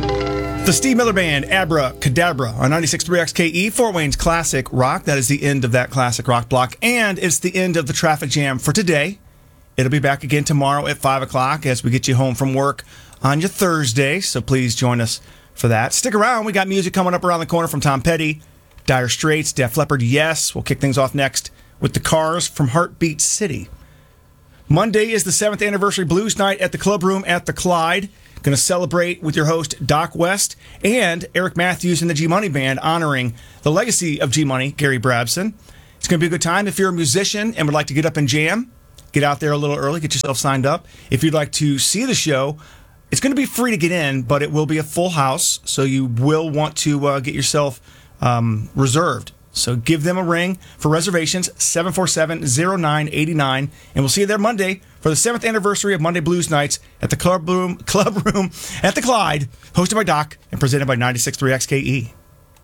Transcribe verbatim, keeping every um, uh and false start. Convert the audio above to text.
The Steve Miller Band, Abra Cadabra, on ninety-six point three X K E, Fort Wayne's Classic Rock. That is the end of that classic rock block, and it's the end of the traffic jam for today. It'll be back again tomorrow at five o'clock as we get you home from work on your Thursday, so please join us for that. Stick around. We got music coming up around the corner from Tom Petty, Dire Straits, Def Leppard, Yes. We'll kick things off next with the Cars from Heartbeat City. Monday is the seventh anniversary Blues Night at the Club Room at the Clyde. Going to celebrate with your host, Doc West, and Eric Matthews and the G-Money Band, honoring the legacy of G-Money, Gary Brabson. It's going to be a good time. If you're a musician and would like to get up and jam, get out there a little early, get yourself signed up. If you'd like to see the show, it's going to be free to get in, but it will be a full house, so you will want to uh, get yourself um, reserved. So give them a ring for reservations, seven four seven, zero nine eight nine, and we'll see you there Monday for the seventh anniversary of Monday Blues Nights at the Club Room, Club Room at the Clyde, hosted by Doc and presented by ninety-six point three X K E.